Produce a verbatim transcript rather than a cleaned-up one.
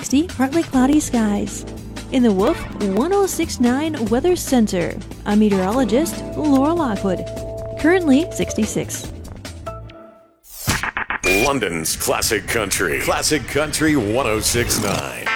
sixty, partly cloudy skies. In the Wolf one oh six point nine Weather Center, I'm meteorologist Laura Lockwood. Currently sixty-six. London's Classic Country. Classic Country one oh six point nine.